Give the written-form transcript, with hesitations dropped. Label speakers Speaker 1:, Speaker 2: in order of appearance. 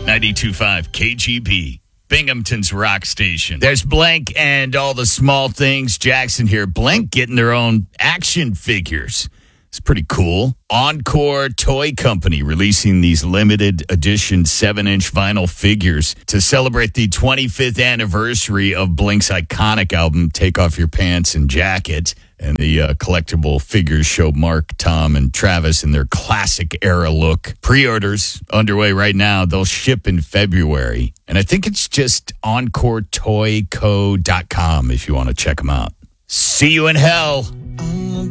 Speaker 1: 92.5 KGB, Binghamton's rock station. There's Blink and all the small things. Jackson here. Blink getting their own action figures. It's pretty cool. Encore Toy Company releasing these limited edition 7-inch vinyl figures to celebrate the 25th anniversary of Blink's iconic album, Take Off Your Pants and Jacket. And the collectible figures show Mark, Tom, and Travis in their classic era look. Pre-orders underway right now. They'll ship in February. And I think it's just EncoreToyCo.com if you want to check them out. See you in hell.